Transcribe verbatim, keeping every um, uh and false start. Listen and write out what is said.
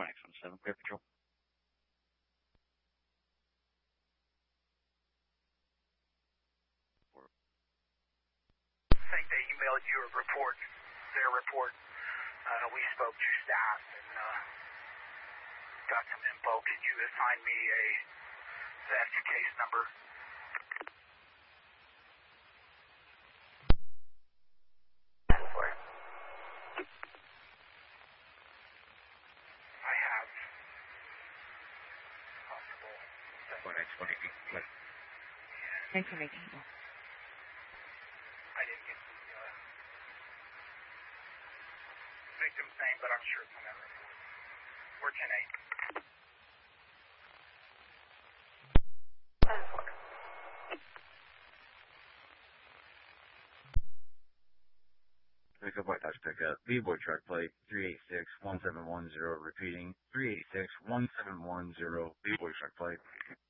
one X one seven, clear patrol. I think they emailed you a report, their report. Uh, we spoke to staff and uh, got some info. Could you assign me a theft case number? I have possible. one X one eight, clear. Thanks for making it. I didn't get the uh, victim's name, but I'm sure it's on that report. We're ten eight. Pick up White Dodge pickup, B-Boy truck plate, three eight six one seven one zero, repeating, three eight six one seven one zero, B-Boy truck plate.